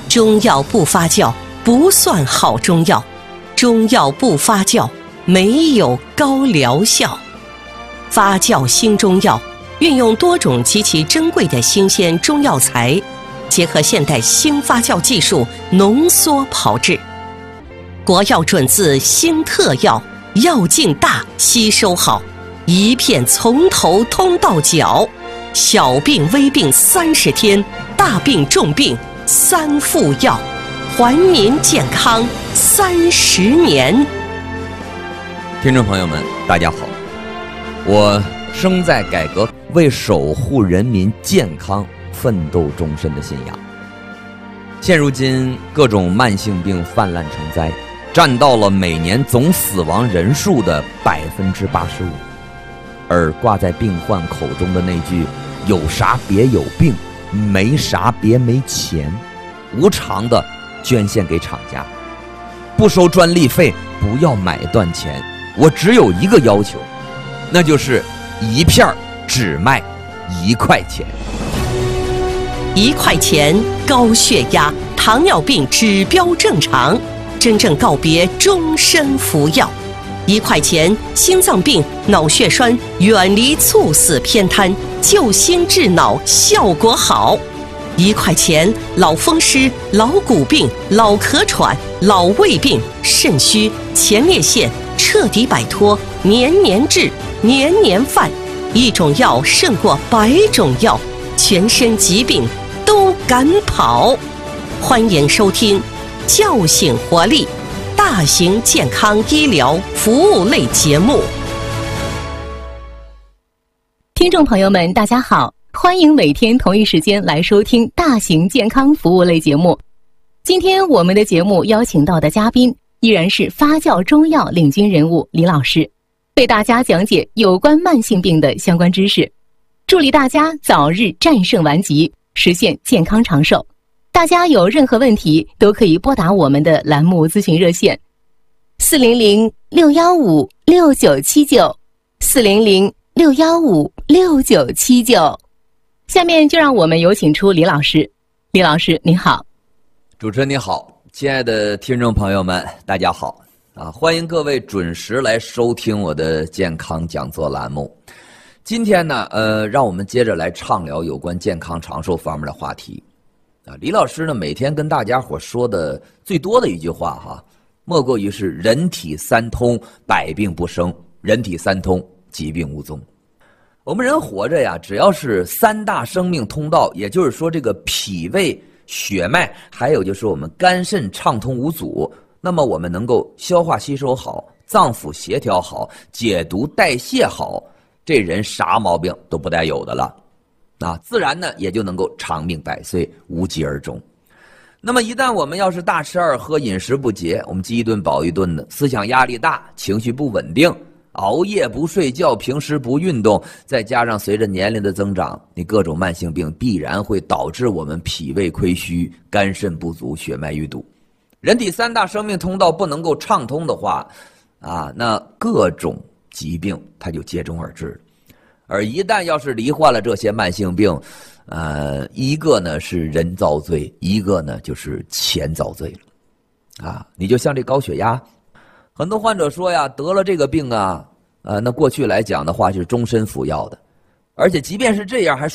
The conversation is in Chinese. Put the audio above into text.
中药不发酵不算好中药，中药不发酵没有高疗效。发酵新中药运用多种极其珍贵的新鲜中药材，结合现代新发酵技术浓缩炮制。国药准字新特药，药劲大，吸收好，一片从头通到脚，小病微病30天，大病重病3副药，还您健康30年。 听众朋友们，大家好，我生在改革，为守护人民健康奋斗终身的信仰。现如今各种慢性病泛滥成灾，占到了每年总死亡人数的85%，而挂在病患口中的那句“有啥别有病，没啥别没钱”，无偿的捐献给厂家，不收专利费，不要买断钱。我只有一个要求，那就是一片只卖1块钱。 1块钱，高血压、糖尿病指标正常，真正告别终身服药。1块钱，心脏病、脑血栓远离猝死偏瘫，救心治脑效果好。1块钱，老风湿、老骨病、老咳喘、老胃病、肾虚、前列腺彻底摆脱，年年治，年年犯。一种药胜过100种药，全身疾病都赶跑。欢迎收听叫醒活力大型健康医疗服务类节目。 听众朋友们，大家好，欢迎每天同一时间来收听大型健康服务类节目。今天我们的节目邀请到的嘉宾依然是发酵中药领军人物李老师，为大家讲解有关慢性病的相关知识，助力大家早日战胜顽疾，实现健康长寿。大家有任何问题都可以拨打我们的栏目咨询热线400-615-6979 400-615-6979。下面就让我们有请出李老师。李老师您好。 主持人你好，亲爱的听众朋友们大家好欢迎各位准时来收听我的健康讲座栏目。今天呢让我们接着来畅聊有关健康长寿方面的话题李老师呢每天跟大家伙说的最多的一句话莫过于是人体3通，百病不生，人体3通，疾病无踪。我们人活着呀，只要是3大生命通道，也就是说这个脾胃、血脉，还有就是我们肝肾畅通无阻，那么我们能够消化吸收好，脏腑协调好，解毒代谢好，这人啥毛病都不带有的了自然呢也就能够长命百岁，无疾而终。那么一旦我们要是大吃二喝，饮食不节，我们饥一顿饱一顿的，思想压力大，情绪不稳定，熬夜不睡觉，平时不运动，再加上随着年龄的增长，你各种慢性病必然会导致我们脾胃亏虚，肝肾不足，血脉淤堵。人体3大生命通道不能够畅通的话那各种疾病它就接踵而至了。而一旦要是罹患了这些慢性病一个呢是人遭罪，一个呢就是钱遭罪了你就像这高血压，很多患者说呀，得了这个病那过去来讲的话是终身服药的，而且即便是这样还